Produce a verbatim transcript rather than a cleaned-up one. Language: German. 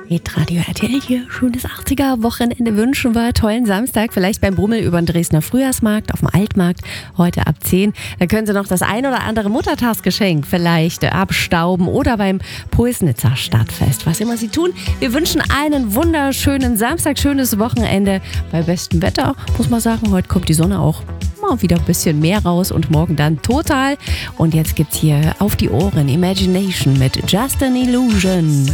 Hitradio R T L hier. Schönes achtziger-Wochenende wünschen wir. Tollen Samstag. Vielleicht beim Brummel über den Dresdner Frühjahrsmarkt, auf dem Altmarkt. Heute ab zehn. Da können Sie noch das ein oder andere Muttertagsgeschenk vielleicht abstauben oder beim Pulsnitzer Stadtfest. Was immer Sie tun. Wir wünschen einen wunderschönen Samstag, schönes Wochenende. Bei bestem Wetter muss man sagen, heute kommt die Sonne auch mal wieder ein bisschen mehr raus und morgen dann total. Und jetzt gibt's hier auf die Ohren Imagination mit Just an Illusion.